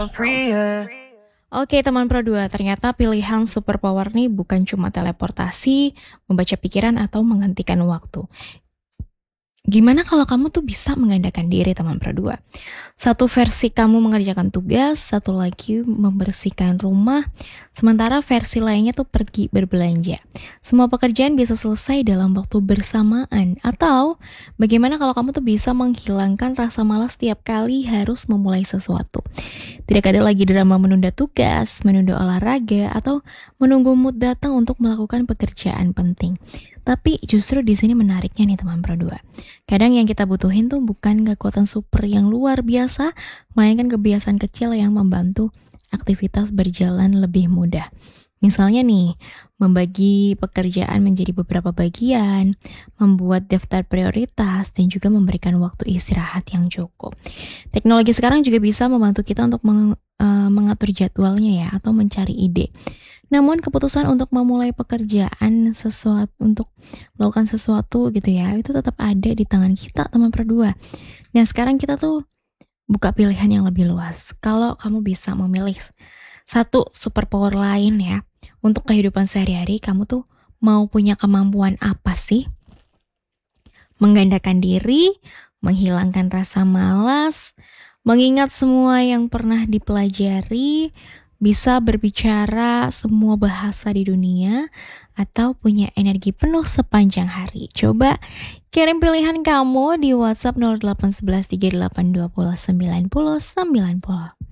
Oke teman Pro 2, ternyata pilihan superpower nih bukan cuma teleportasi, membaca pikiran atau menghentikan waktu. Gimana kalau kamu tuh bisa menggandakan diri teman Pro 2? Satu versi kamu mengerjakan tugas, satu lagi membersihkan rumah, sementara versi lainnya tuh pergi berbelanja. Semua pekerjaan bisa selesai dalam waktu bersamaan. Atau bagaimana kalau kamu tuh bisa menghilangkan rasa malas setiap kali harus memulai sesuatu? Tidak ada lagi drama menunda tugas, menunda olahraga, atau menunggu mood datang untuk melakukan pekerjaan penting. Tapi justru di sini menariknya nih teman Pro 2. Kadang yang kita butuhin tuh bukan kekuatan super yang luar biasa, melainkan kebiasaan kecil yang membantu aktivitas berjalan lebih mudah. Misalnya nih, membagi pekerjaan menjadi beberapa bagian, membuat daftar prioritas, dan juga memberikan waktu istirahat yang cukup. Teknologi sekarang juga bisa membantu kita untuk mengatur jadwalnya ya, atau mencari ide. Namun keputusan untuk memulai pekerjaan untuk melakukan sesuatu gitu ya, itu tetap ada di tangan kita teman Pro 2. Nah sekarang kita tuh buka pilihan yang lebih luas. Kalau kamu bisa memilih satu superpower lain ya, untuk kehidupan sehari-hari, kamu tuh mau punya kemampuan apa sih? Menggandakan diri, menghilangkan rasa malas, mengingat semua yang pernah dipelajari, bisa berbicara semua bahasa di dunia, atau punya energi penuh sepanjang hari. Coba kirim pilihan kamu di WhatsApp 0811 3820 90 90.